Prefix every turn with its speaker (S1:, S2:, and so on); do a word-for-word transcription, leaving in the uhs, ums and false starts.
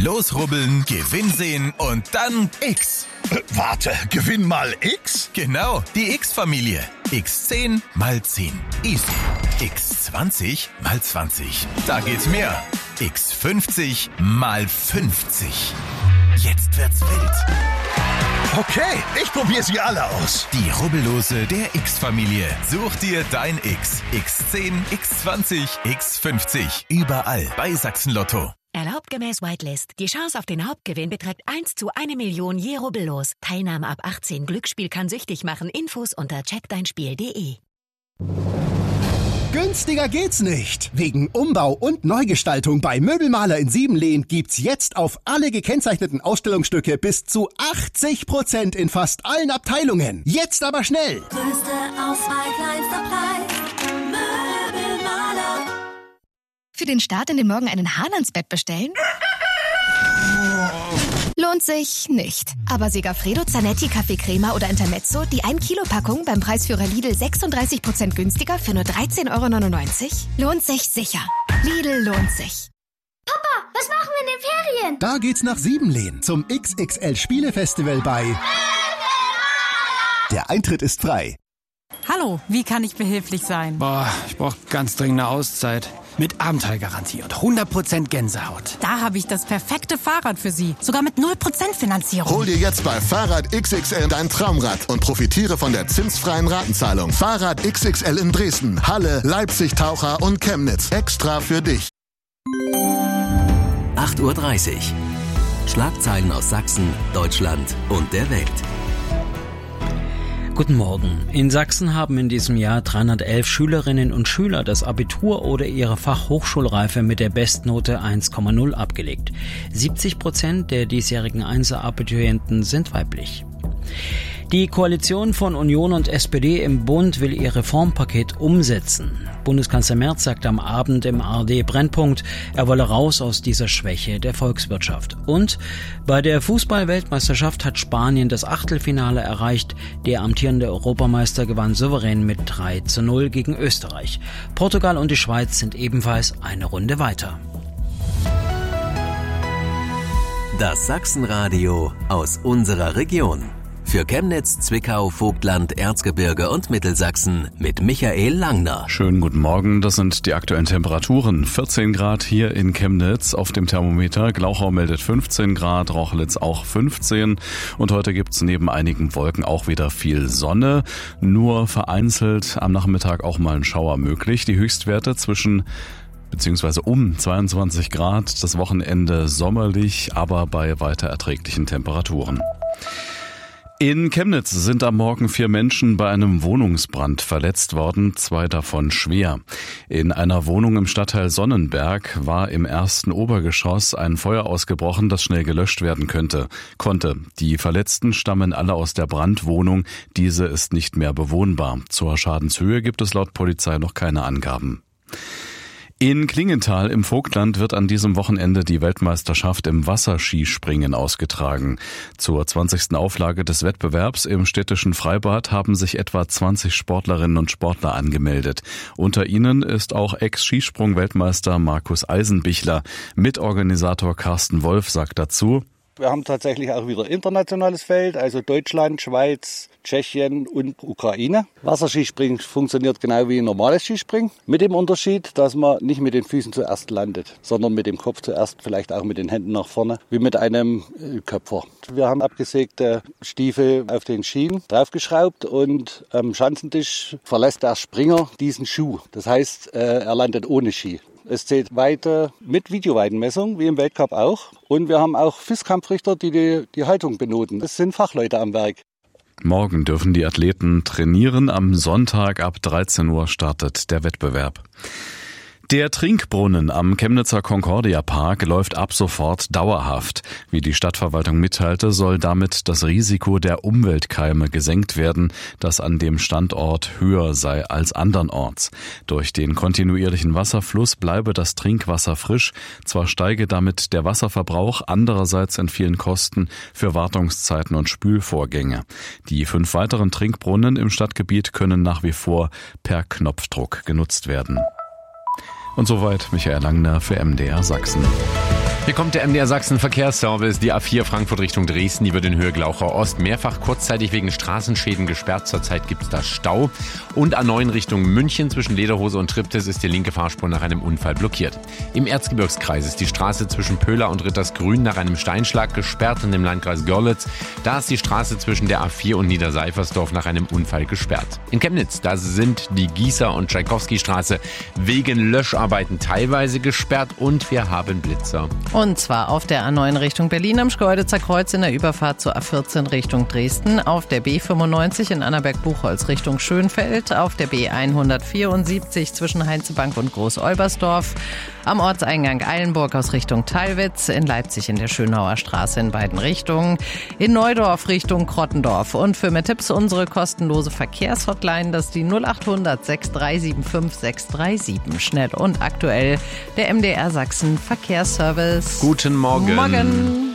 S1: Losrubbeln, Gewinn sehen und dann X.
S2: Äh, warte, Gewinn mal X?
S1: Genau, die X-Familie. X zehn mal zehn. Easy. X zwanzig mal zwanzig. Da geht's mehr. X fünfzig mal fünfzig. Jetzt wird's wild.
S2: Okay, ich probiere sie alle aus.
S1: Die Rubbellose der X-Familie. Such dir dein X. X zehn, X zwanzig, X fünfzig. Überall bei Sachsen Lotto.
S3: Erlaubt gemäß Whitelist. Die Chance auf den Hauptgewinn beträgt eins zu eine Million je Rubbellos. Teilnahme ab achtzehn. Glücksspiel kann süchtig machen. Infos unter check dein spiel punkt de.
S4: Günstiger geht's nicht. Wegen Umbau und Neugestaltung bei Möbelmaler in Siebenlehn gibt's jetzt auf alle gekennzeichneten Ausstellungsstücke bis zu achtzig Prozent in fast allen Abteilungen. Jetzt aber schnell.
S5: Größte Auswahl, kleinster Preis. Möbelmaler.
S6: Für den Start in den Morgen einen Hahn ans Bett bestellen? Lohnt sich nicht. Aber Segafredo Zanetti Kaffeecrema oder Intermezzo, die ein Kilo Packung beim Preisführer Lidl sechsunddreißig Prozent günstiger für nur dreizehn Euro neunundneunzig? Lohnt sich sicher. Lidl lohnt sich.
S7: Papa, was machen wir in den Ferien?
S4: Da geht's nach Siebenlehn zum X X L Spielefestival bei Der Eintritt ist frei.
S8: Hallo, wie kann ich behilflich sein?
S9: Boah, ich brauche ganz dringend eine Auszeit. Mit Abenteuergarantie und hundert Prozent Gänsehaut.
S8: Da habe ich das perfekte Fahrrad für Sie. Sogar mit null Prozent Finanzierung.
S10: Hol dir jetzt bei Fahrrad X X L dein Traumrad und profitiere von der zinsfreien Ratenzahlung. Fahrrad X X L in Dresden, Halle, Leipzig, Taucher und Chemnitz. Extra für dich.
S11: acht Uhr dreißig. Schlagzeilen aus Sachsen, Deutschland und der Welt.
S12: Guten Morgen. In Sachsen haben in diesem Jahr dreihundertelf Schülerinnen und Schüler das Abitur oder ihre Fachhochschulreife mit der Bestnote eins Komma null abgelegt. siebzig Prozent der diesjährigen Einser-Abiturienten sind weiblich. Die Koalition von Union und S P D im Bund will ihr Reformpaket umsetzen. Bundeskanzler Merz sagt am Abend im A R D-Brennpunkt, er wolle raus aus dieser Schwäche der Volkswirtschaft. Und bei der Fußball-Weltmeisterschaft hat Spanien das Achtelfinale erreicht. Der amtierende Europameister gewann souverän mit drei zu null gegen Österreich. Portugal und die Schweiz sind ebenfalls eine Runde weiter.
S11: Das Sachsenradio aus unserer Region. Für Chemnitz, Zwickau, Vogtland, Erzgebirge und Mittelsachsen mit Michael Langner.
S13: Schönen guten Morgen, das sind die aktuellen Temperaturen. vierzehn Grad hier in Chemnitz auf dem Thermometer. Glauchau meldet fünfzehn Grad, Rochlitz auch fünfzehn. Und heute gibt's neben einigen Wolken auch wieder viel Sonne. Nur vereinzelt am Nachmittag auch mal ein Schauer möglich. Die Höchstwerte zwischen beziehungsweise um zweiundzwanzig Grad. Das Wochenende sommerlich, aber bei weiter erträglichen Temperaturen. In Chemnitz sind am Morgen vier Menschen bei einem Wohnungsbrand verletzt worden, zwei davon schwer. In einer Wohnung im Stadtteil Sonnenberg war im ersten Obergeschoss ein Feuer ausgebrochen, das schnell gelöscht werden könnte, konnte. Die Verletzten stammen alle aus der Brandwohnung, diese ist nicht mehr bewohnbar. Zur Schadenshöhe gibt es laut Polizei noch keine Angaben. In Klingenthal im Vogtland wird an diesem Wochenende die Weltmeisterschaft im Wasserskispringen ausgetragen. Zur zwanzigsten Auflage des Wettbewerbs im städtischen Freibad haben sich etwa zwanzig Sportlerinnen und Sportler angemeldet. Unter ihnen ist auch Ex-Skisprung-Weltmeister Markus Eisenbichler. Mitorganisator Carsten Wolf sagt dazu:
S14: Wir haben tatsächlich auch wieder internationales Feld, also Deutschland, Schweiz, Tschechien und Ukraine. Wasserskispringen funktioniert genau wie normales Skispringen, mit dem Unterschied, dass man nicht mit den Füßen zuerst landet, sondern mit dem Kopf zuerst, vielleicht auch mit den Händen nach vorne, wie mit einem Köpfer. Wir haben abgesägte Stiefel auf den Schienen draufgeschraubt und am Schanzentisch verlässt der Springer diesen Schuh. Das heißt, er landet ohne Ski. Es zählt Weite mit Videoweitenmessung, wie im Weltcup auch. Und wir haben auch F I S-Kampfrichter, die, die die Haltung benoten. Es sind Fachleute am Werk.
S13: Morgen dürfen die Athleten trainieren. Am Sonntag ab dreizehn Uhr startet der Wettbewerb. Der Trinkbrunnen am Chemnitzer Concordia Park läuft ab sofort dauerhaft. Wie die Stadtverwaltung mitteilte, soll damit das Risiko der Umweltkeime gesenkt werden, das an dem Standort höher sei als andernorts. Durch den kontinuierlichen Wasserfluss bleibe das Trinkwasser frisch. Zwar steige damit der Wasserverbrauch, andererseits entfielen Kosten für Wartungszeiten und Spülvorgänge. Die fünf weiteren Trinkbrunnen im Stadtgebiet können nach wie vor per Knopfdruck genutzt werden. Und soweit Michael Langner für M D R Sachsen.
S15: Hier kommt der M D R Sachsen Verkehrsservice. Die A vier Frankfurt Richtung Dresden, die wird in Höhe Glauchau Ost mehrfach kurzzeitig wegen Straßenschäden gesperrt. Zurzeit gibt es da Stau. Und A neun Richtung München zwischen Lederhose und Triptis ist die linke Fahrspur nach einem Unfall blockiert. Im Erzgebirgskreis ist die Straße zwischen Pöhler und Rittersgrün nach einem Steinschlag gesperrt und im Landkreis Görlitz. Da ist die Straße zwischen der A vier und Niederseifersdorf nach einem Unfall gesperrt. In Chemnitz, da sind die Gießer- und Tschaikowski-Straße wegen Löscharbeiten teilweise gesperrt und wir haben Blitzer.
S16: Und zwar auf der A neun Richtung Berlin am Schkeuditzer Kreuz in der Überfahrt zur A vierzehn Richtung Dresden, auf der B fünfundneunzig in Annaberg-Buchholz Richtung Schönfeld, auf der B hundertvierundsiebzig zwischen Heinzebank und Groß-Olbersdorf, am Ortseingang Eilenburg aus Richtung Teilwitz, in Leipzig in der Schönauer Straße in beiden Richtungen, in Neudorf Richtung Krottendorf. Und für mehr Tipps unsere kostenlose Verkehrshotline, das ist die null acht hundert sechs drei sieben fünf sechs drei sieben. Schnell und aktuell der M D R Sachsen Verkehrsservice.
S15: Guten Morgen.
S16: Morgen.